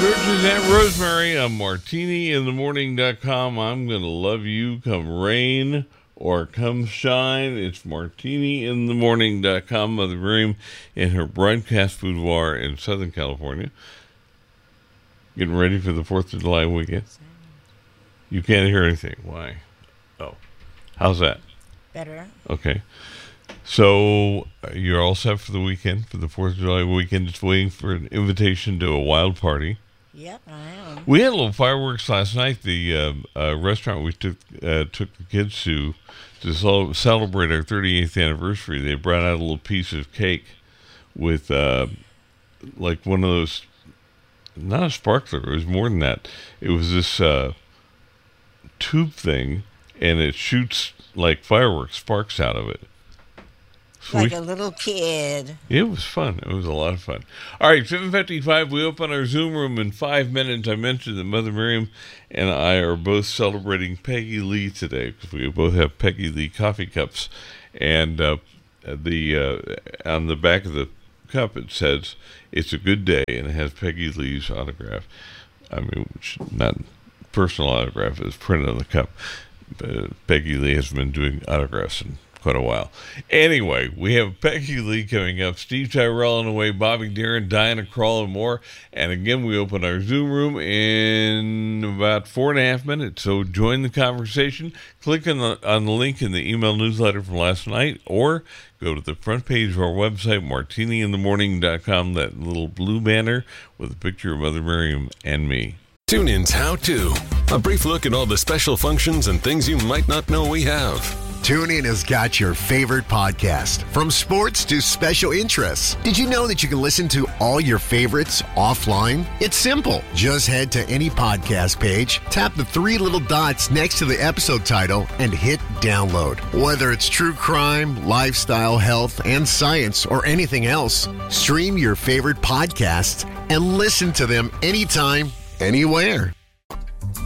George's Aunt Rosemary on martiniinthemorning.com. I'm going to love you come rain or come shine. It's martiniinthemorning.com. Mother Miriam in her broadcast boudoir in Southern California. Getting ready for the 4th of July weekend. You can't hear anything. Why? Oh. How's that? Better. Okay. So you're all set for the weekend, for the 4th of July weekend. Just waiting for an invitation to a wild party. Yep, I am. We had a little fireworks last night. The restaurant we took the kids to celebrate our 38th anniversary. They brought out a little piece of cake with like one of those, not a sparkler, it was more than that. It was this tube thing, and it shoots like fireworks, sparks out of it. So like a little kid. It was fun. It was a lot of fun. All right, 7:55. We open our Zoom room in 5 minutes. I mentioned that Mother Miriam and I are both celebrating Peggy Lee today because we both have Peggy Lee coffee cups, and on the back of the cup it says "It's a good day," and it has Peggy Lee's autograph. I mean, not personal autograph, it's printed on the cup. But Peggy Lee has been doing autographs in quite a while. Anyway, we have Peggy Lee coming up, Steve Tyrell on the way, Bobby Darin, Diana Krall, and more. And again, we open our Zoom room in about 4.5 minutes. So join the conversation. Click on the link in the email newsletter from last night, or go to the front page of our website, martiniinthemorning.com, that little blue banner with a picture of Mother Miriam and me. TuneIn's How To. A brief look at all the special functions and things you might not know we have. TuneIn has got your favorite podcast, from sports to special interests. Did you know that you can listen to all your favorites offline? It's simple. Just head to any podcast page, tap the 3 little dots next to the episode title, and hit download. Whether it's true crime, lifestyle, health, and science, or anything else, stream your favorite podcasts and listen to them anytime, anywhere.